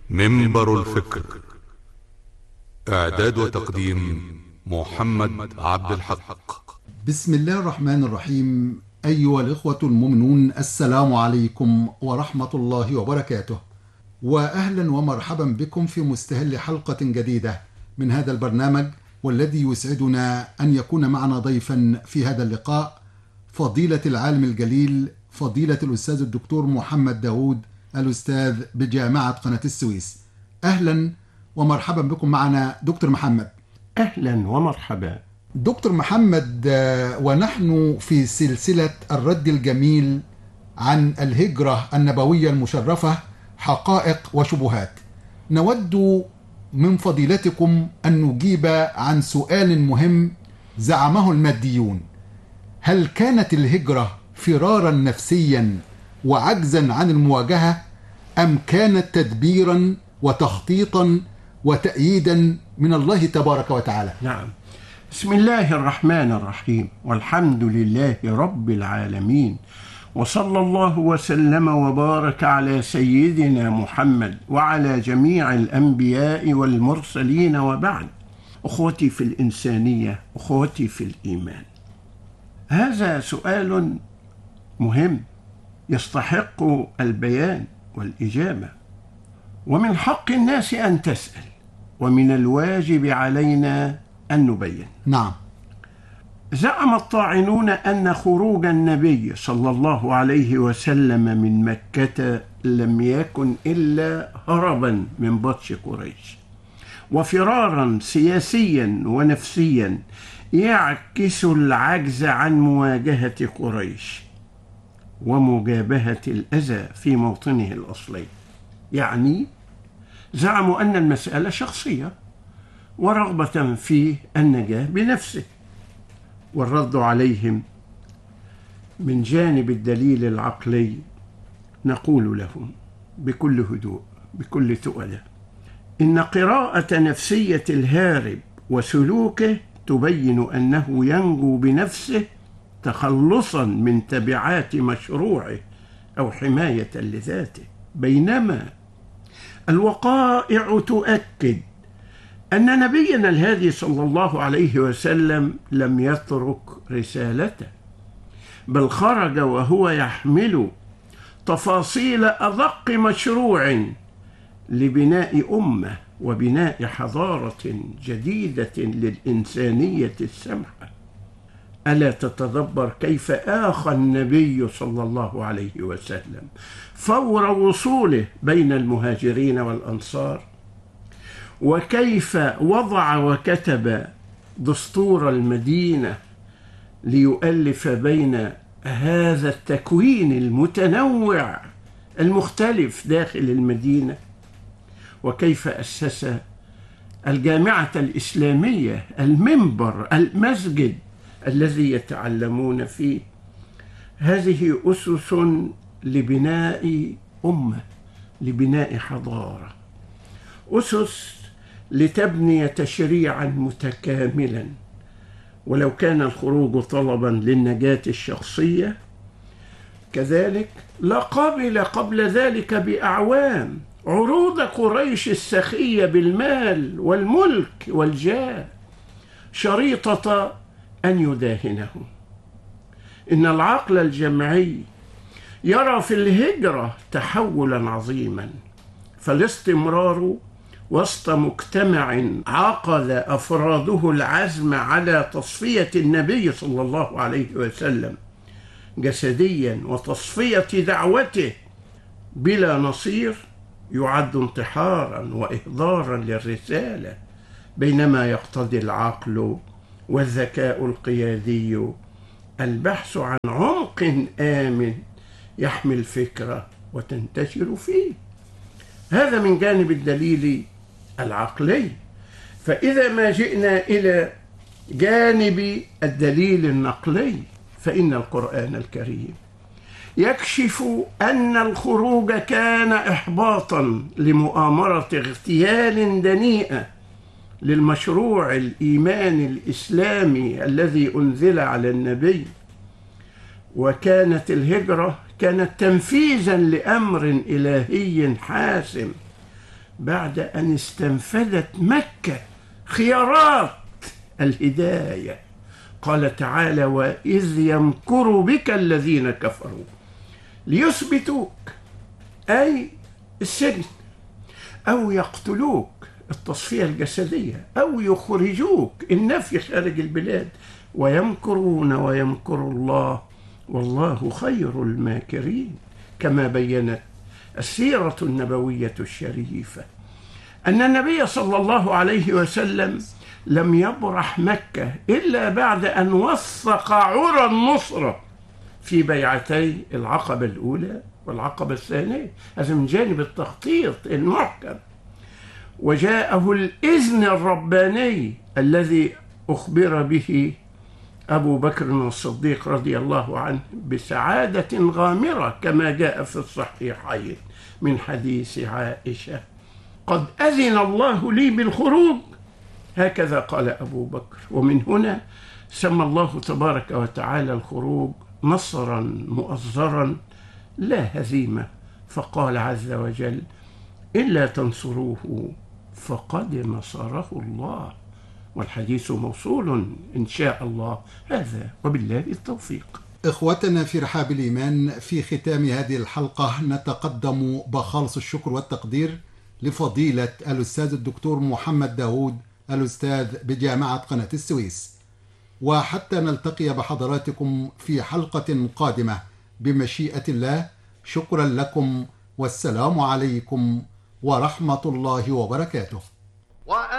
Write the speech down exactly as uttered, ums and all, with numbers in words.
منبر الفكر. إعداد وتقديم محمد عبد الحق. بسم الله الرحمن الرحيم. أيها الإخوة المؤمنون، السلام عليكم ورحمة الله وبركاته، وأهلا ومرحبا بكم في مستهل حلقة جديدة من هذا البرنامج، والذي يسعدنا أن يكون معنا ضيفا في هذا اللقاء فضيلة العالم الجليل فضيلة الأستاذ الدكتور محمد داود، الأستاذ بجامعة قناة السويس. أهلا ومرحبا بكم معنا دكتور محمد. أهلا ومرحبا دكتور محمد، ونحن في سلسلة الرد الجميل عن الهجرة النبوية المشرفة، حقائق وشبهات، نود من فضيلتكم أن نجيب عن سؤال مهم زعمه الماديون: هل كانت الهجرة فرارا نفسيا وعجزا عن المواجهة، أم كانت تدبيرا وتخطيطا وتأييدا من الله تبارك وتعالى؟ نعم. بسم الله الرحمن الرحيم، والحمد لله رب العالمين، وصلى الله وسلم وبارك على سيدنا محمد وعلى جميع الأنبياء والمرسلين، وبعد. أخوتي في الإنسانية، أخوتي في الإيمان، هذا سؤال مهم يستحق البيان والإجابة، ومن حق الناس أن تسأل، ومن الواجب علينا أن نبين. نعم. زعم الطاعنون أن خروج النبي صلى الله عليه وسلم من مكة لم يكن إلا هربا من بطش قريش، وفرارا سياسيا ونفسيا يعكس العجز عن مواجهة قريش ومجابهة الأذى في موطنه الأصلي. يعني زعموا أن المسألة شخصية ورغبة في النجاة بنفسه. والرد عليهم من جانب الدليل العقلي نقول لهم بكل هدوء بكل تؤدة: إن قراءة نفسية الهارب وسلوكه تبين أنه ينجو بنفسه تخلصا من تبعات مشروعه أو حماية لذاته، بينما الوقائع تؤكد أن نبينا الهادي صلى الله عليه وسلم لم يترك رسالته، بل خرج وهو يحمل تفاصيل أدق مشروع لبناء أمة وبناء حضارة جديدة للإنسانية السمحة. ألا تتدبر كيف آخى النبي صلى الله عليه وسلم فور وصوله بين المهاجرين والأنصار، وكيف وضع وكتب دستور المدينة ليؤلف بين هذا التكوين المتنوع المختلف داخل المدينة، وكيف أسس الجامعة الإسلامية، المنبر، المسجد الذي يتعلمون فيه. هذه أسس لبناء أمة، لبناء حضارة، أسس لتبني تشريعا متكاملا. ولو كان الخروج طلبا للنجاة الشخصية كذلك لقبل قبل ذلك بأعوام عروض قريش السخية بالمال والملك والجاه شريطة أن يداهنه. إن العقل الجمعي يرى في الهجرة تحولا عظيما، فالاستمرار وسط مجتمع عقد أفراده العزم على تصفية النبي صلى الله عليه وسلم جسديا وتصفية دعوته بلا نصير يعد انتحارا وإهدارا للرسالة، بينما يقتضي العقل والذكاء القيادي البحث عن عمق آمن يحمي الفكرة وتنتشر فيه. هذا من جانب الدليل العقلي. فإذا ما جئنا إلى جانب الدليل النقلي، فإن القرآن الكريم يكشف أن الخروج كان إحباطا لمؤامرة اغتيال دنيئة للمشروع الإيماني الإسلامي الذي أنزل على النبي، وكانت الهجرة كانت تنفيذا لأمر إلهي حاسم بعد أن استنفذت مكة خيارات الهداية. قال تعالى: وإذ يمكر بك الذين كفروا ليثبتوك، أي السجن، أو يقتلوك التصفية الجسدية، أو يخرجوك النفي خارج البلاد، ويمكرون ويمكر الله والله خير الماكرين. كما بينت السيرة النبوية الشريفة أن النبي صلى الله عليه وسلم لم يبرح مكة إلا بعد أن وثق عرى النصرة في بيعتي العقبة الأولى والعقبة الثانية، هذا من جانب التخطيط المحكم. وجاءه الإذن الرباني الذي أخبر به أبو بكر الصديق رضي الله عنه بسعادة غامرة، كما جاء في الصحيحين من حديث عائشة: قد أذن الله لي بالخروج، هكذا قال أبو بكر. ومن هنا سمى الله تبارك وتعالى الخروج نصرا مؤزرا لا هزيمة، فقال عز وجل: إلا تنصروه فقد نصره الله. والحديث موصول إن شاء الله. هذا وبالله التوفيق. إخوتنا في رحاب الإيمان، في ختام هذه الحلقة نتقدم بخالص الشكر والتقدير لفضيلة الأستاذ الدكتور محمد داود، الأستاذ بجامعة قناة السويس. وحتى نلتقي بحضراتكم في حلقة قادمة بمشيئة الله، شكرا لكم، والسلام عليكم ورحمة الله وبركاته.